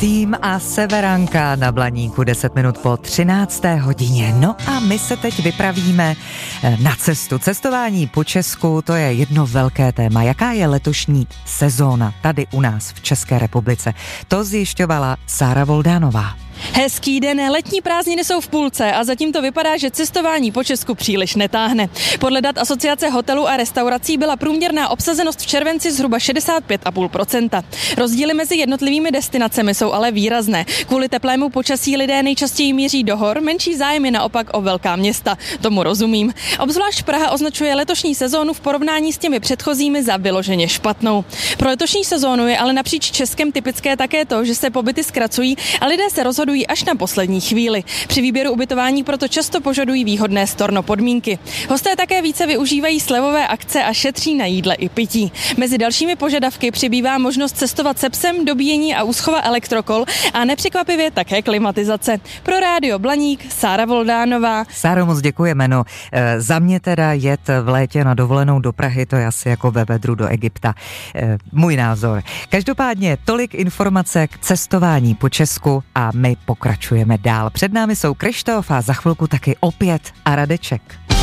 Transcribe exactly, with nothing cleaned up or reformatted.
Tým a Severanka na Blaníku deset minut po třinácté hodině. No a my se teď vypravíme na cestu. Cestování po Česku, to je jedno velké téma. Jaká je letošní sezóna tady u nás v České republice? To zjišťovala Sára Voldánová. Hezký den, letní prázdniny jsou v půlce a zatím to vypadá, že cestování po Česku příliš netáhne. Podle dat Asociace hotelů a restaurací byla průměrná obsazenost v červenci zhruba šedesát pět celá pět procenta. Rozdíly mezi jednotlivými destinacemi jsou ale výrazné. Kvůli teplému počasí lidé nejčastěji míří do hor, menší zájem je naopak o velká města. Tomu rozumím. Obzvlášť Praha označuje letošní sezónu v porovnání s těmi předchozími za vyloženě špatnou. Pro letošní sezónu je ale napříč Českem typické také to, že se pobyty zkracují a lidé se rozhodují až na poslední chvíli. Při výběru ubytování proto často požadují výhodné storno podmínky. Hosté také více využívají slevové akce a šetří na jídle i pití. Mezi dalšími požadavky přibývá možnost cestovat se psem, dobíjení a úschova elektrokol a nepřekvapivě také klimatizace. Pro Rádio Blaník Sára Voldánová. Sáro, moc děkujeme. No, e, za mě teda jet v létě na dovolenou do Prahy, to je asi jako ve vedru do Egypta. E, můj názor. Každopádně tolik informace k cestování po Česku a my pokračujeme dál. Před námi jsou Kryštof a za chvilku taky opět a Radeček.